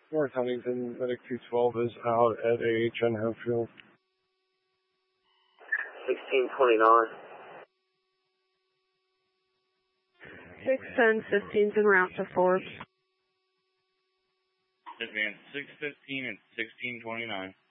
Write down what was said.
North Huntington, Medic 212 is out at AHN Hatfield. 1629. 610, 15's en route to Forbes. Advance 615 and 1629.